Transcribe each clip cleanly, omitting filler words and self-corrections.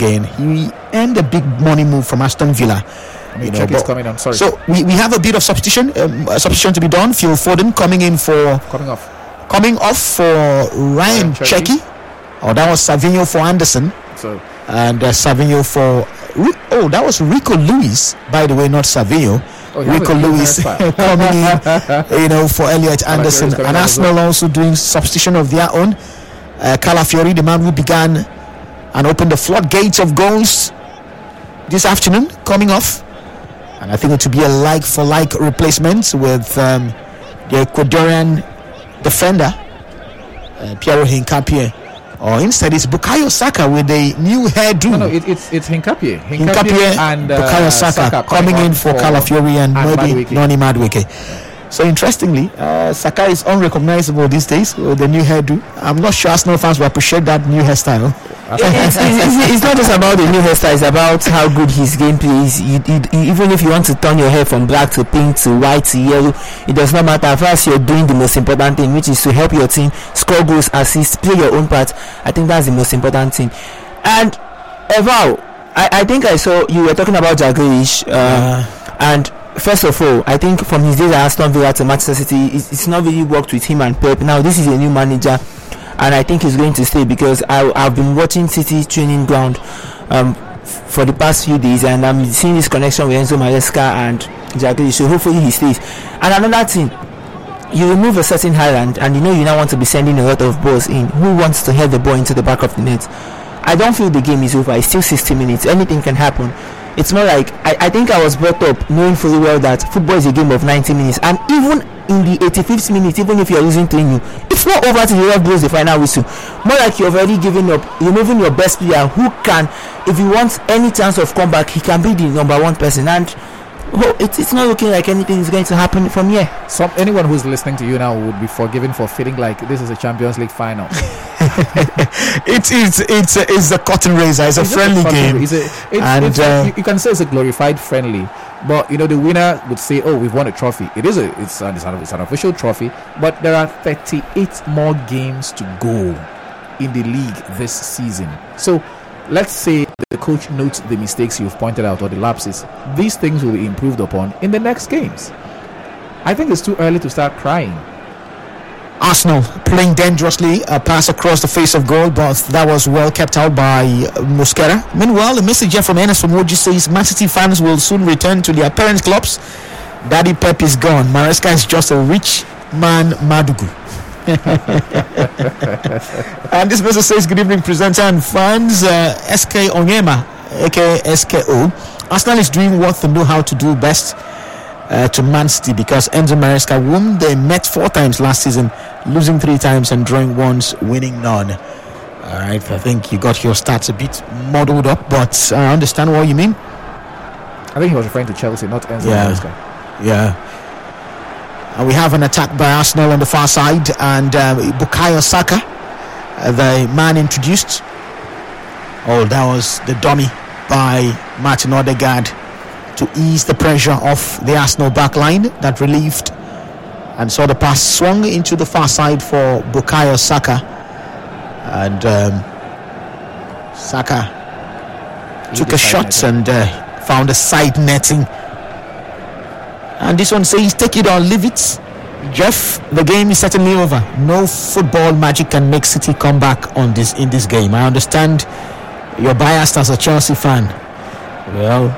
again. He earned a big money move from Aston Villa. Check is coming on. Sorry. So we have a bit of substitution to be done. Phil Foden coming off for Ryan Cherki. Oh, that was Savinho for Anderson. So and Savinho for that was Rico Lewis, by the way, not Savinho. Rico Lewis coming in, for Elliot Anderson. And Arsenal also doing substitution of their own. Calafiori, the man who began and opened the floodgates of goals this afternoon, coming off. And I think it will be a like-for-like replacement with the Ecuadorian defender, Piero Hincapié. Or instead, it's Bukayo Saka with a new hairdo. No, it's Hincapié. Hincapié and Bukayo Saka coming in for Calafiori and maybe Noni Madueke. So interestingly, Saka is unrecognizable these days with the new hairdo. I'm not sure Arsenal fans will appreciate that new hairstyle. It's not just about the new hairstyle, it's about how good his gameplay is. Even if you want to turn your hair from black to pink to white to yellow, it does not matter. First, you're doing the most important thing, which is to help your team score goals, assist, play your own part. I think that's the most important thing. And Eval, I think I saw you were talking about Jack Grealish, and first of all, I think from his days at Aston Villa to Manchester City, it's not really worked with him and Pep. Now this is a new manager, and I think he's going to stay, because I've been watching City training ground for the past few days, and I'm seeing this connection with Enzo Maresca and Jack Grealish, so hopefully he stays. And another thing, you remove a certain Haaland, and you now want to be sending a lot of balls in. Who wants to head the ball into the back of the net? I don't feel the game is over. It's still 60 minutes. Anything can happen. It's more like I think I was brought up knowing fully well that football is a game of 90 minutes, and even in the 85th minute, even if you're losing 3-0, it's not over till the ref blows the final whistle. More like you've already given up, removing your best player who can, if he wants any chance of comeback, he can be the number one person, and it's not looking like anything is going to happen from here. Anyone who's listening to you now would be forgiven for feeling like this is a Champions League final. It's a cotton raiser. It's a friendly game. You can say it's a glorified friendly, but the winner would say, "Oh, we've won a trophy." It's an official trophy, but there are 38 more games to go in the league this season. So let's say the coach notes the mistakes you've pointed out or the lapses. These things will be improved upon in the next games. I think it's too early to start crying. Arsenal playing dangerously, a pass across the face of goal, but that was well kept out by Mosquera. Meanwhile, a message here from Enes from Woji says Man City fans will soon return to their parents' clubs. Daddy Pep is gone. Maresca is just a rich man, Madugu. And this message says, good evening, presenter and fans. SK Onyema, aka SKO. Arsenal is doing what they know how to do best to Man City, because Enzo Maresca, whom they met 4 times last season, losing 3 times and drawing once, winning none. Alright, I think you got your stats a bit muddled up, but I understand what you mean. I think he was referring to Chelsea, not Enzo Maresca. Yeah. And we have an attack by Arsenal on the far side, and Bukayo Saka, the man introduced. Oh, that was the dummy by Martin Odegaard to ease the pressure off the Arsenal back line that relieved and saw the pass swung into the far side for Bukayo Saka, and Saka took a shot and found a side netting. And this one says, take it or leave it. Jeff, the game is certainly over. No football magic can make City come back in this game. I understand you're biased as a Chelsea fan. Well,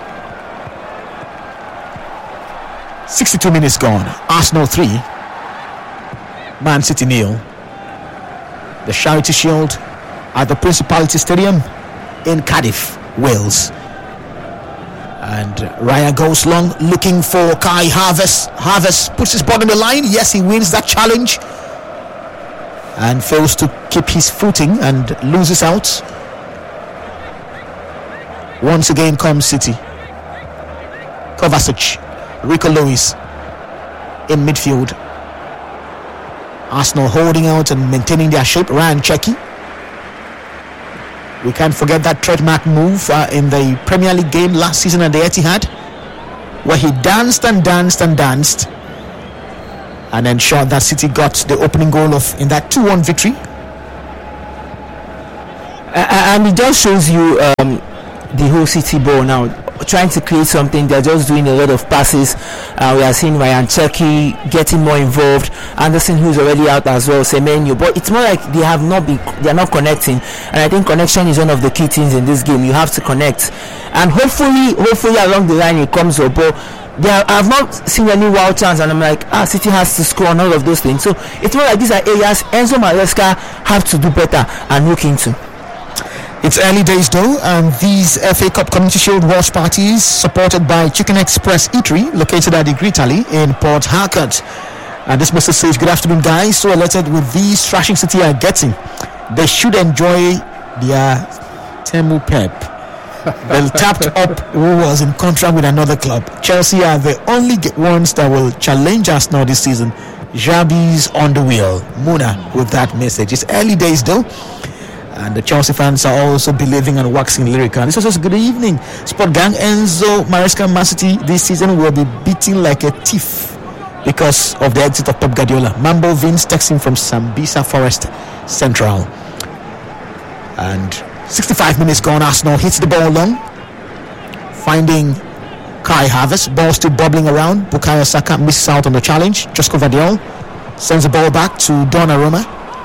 62 minutes gone. Arsenal 3, Man City 0. The Charity Shield at the Principality Stadium in Cardiff, Wales. And Raya goes long, looking for Kai Havertz. Havertz puts his ball on the line. Yes, he wins that challenge and fails to keep his footing and loses out. Once again comes City. Kovacic, Rico Lewis in midfield. Arsenal holding out and maintaining their shape. Ryan Cherki. We can't forget that trademark move in the Premier League game last season at the Etihad, where he danced and ensured that City got the opening goal in that 2-1 victory. And it just shows you the whole City ball now, trying to create something. They're just doing a lot of passes. We are seeing Ryan Cherki getting more involved, Anderson, who's already out as well, Semenyo, but it's more like they are not connecting, and I think connection is one of the key things in this game. You have to connect, and hopefully along the line it comes up. But I've not seen any wild chance, and I'm like, City has to score on all of those things. So it's more like these are areas Enzo Maresca have to do better and look into. It's early days though, and these FA Cup Community Shield watch parties, supported by Chicken Express Eatery, located at the Gritali in Port Harcourt. And this message says, good afternoon guys, so elated with these thrashing City are getting. They should enjoy their Temu Pep. Well tapped up who was in contract with another club. Chelsea are the only ones that will challenge Arsenal this season. Xabi's on the wheel. Muna with that message. It's early days though, and the Chelsea fans are also believing and waxing lyrical. This was good evening, Sport Gang. Enzo Maresca Man City this season will be beating like a thief because of the exit of Pep Guardiola. Mambo Vince texting from Sambisa Forest Central. And 65 minutes gone, Arsenal hits the ball long, finding Kai Havertz. Ball still bubbling around. Bukayo Saka misses out on the challenge. Josko Gvardiol sends the ball back to Donnarumma.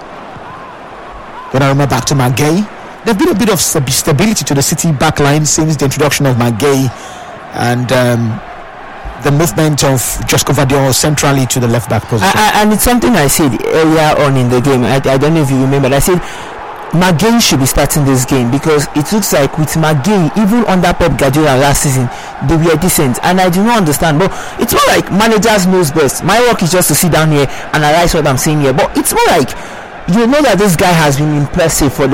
Donnarumma back to Maguire. There's been a bit of stability to the City backline since the introduction of Maguire and the movement of Josko Gvardiol centrally to the left back position. And it's something I said earlier on in the game. I don't know if you remember. I said Maguire should be starting this game because it looks like with Maguire, even under Pep Guardiola last season, they were decent, and I do not understand. But it's more like managers knows best. My work is just to sit down here and analyze what I'm saying here. But it's more like, you know that this guy has been impressive for the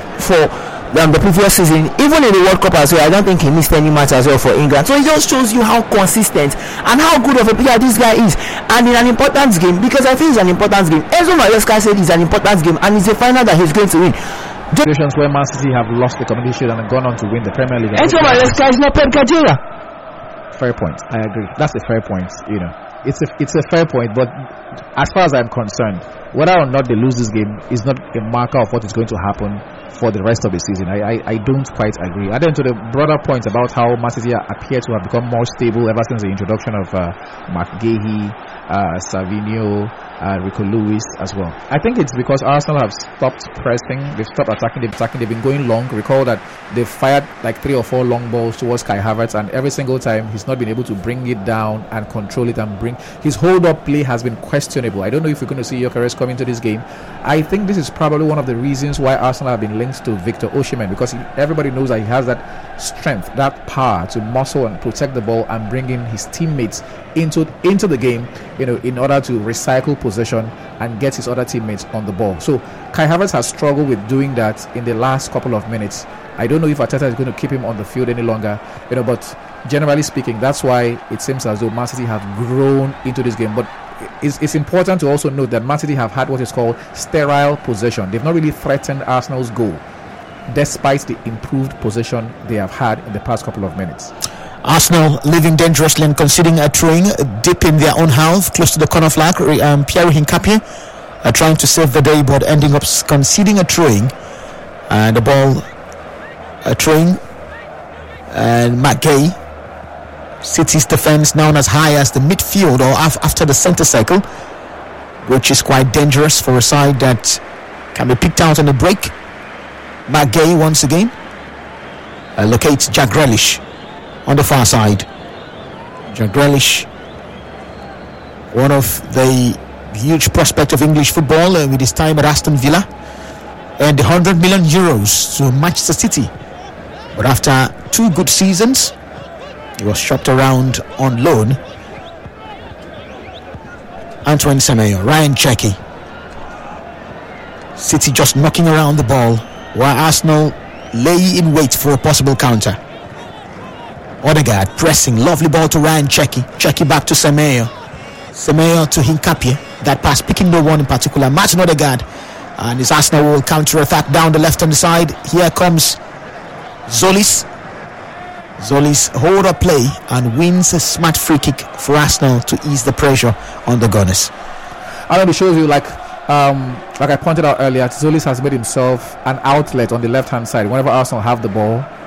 previous season, even in the World Cup as well. I don't think he missed any match as well for England. So it just shows you how consistent and how good of a player this guy is. And in an important game, because I think it's an important game. Enzo Maresca said it's an important game, and it's a final that he's going to win. Situations where Man City have lost the Community Shield and have gone on to win the Premier League. Enzo Maresca is not Pep Guardiola. Fair point. I agree. That's a fair point. You know, it's a fair point. But as far as I'm concerned, whether or not they lose this game is not a marker of what is going to happen for the rest of the season. I don't quite agree. Adding to the broader point about how Man City appear to have become more stable ever since the introduction of McGahey, Savinho, Rico Lewis as well. I think it's because Arsenal have stopped pressing, they've stopped attacking, they've been going long. Recall that they've fired like 3 or 4 long balls towards Kai Havertz, and every single time he's not been able to bring it down and control it and bring his hold-up play has been questionable. I don't know if we're going to see Gyökeres come into this game. I think this is probably one of the reasons why Arsenal have been linked to Victor Osimhen, because everybody knows that he has that strength, that power to muscle and protect the ball and bring in his teammates into the game, you know, in order to recycle possession and get his other teammates on the ball. So Kai Havertz has struggled with doing that in the last couple of minutes. I don't know if Arteta is going to keep him on the field any longer, you know, but generally speaking, that's why it seems as though Man City have grown into this game. But it's important to also note that Man City have had what is called sterile possession. They've not really threatened Arsenal's goal, despite the improved possession they have had in the past couple of minutes. Arsenal living dangerously and conceding a throwing deep in their own half, close to the corner flag. Pierre Hincapie trying to save the day, but ending up conceding a throwing, and the ball throwing, and Maguire. City's defense now as high as the midfield or after the center circle, which is quite dangerous for a side that can be picked out on the break. Maguire once again locates Jack Grealish on the far side. Jack Grealish, one of the huge prospect of English football with his time at Aston Villa, and €100 million to Manchester City. But after 2 good seasons, he was shopped around on loan. Antoine Semenyo, Ryan Cherki. City just knocking around the ball while Arsenal lay in wait for a possible counter. Odegaard pressing, lovely ball to Ryan Cherki. Cherki back to Semenyo. Semenyo to Hincapie. That pass picking no one in particular. Martin Odegaard, and his Arsenal will counter attack down the left hand side. Here comes Zolis. Zolis hold up play and wins a smart free kick for Arsenal to ease the pressure on the Gunners. I know it shows you, like, like I pointed out earlier, Zolis has made himself an outlet on the left-hand side. Whenever Arsenal have the ball,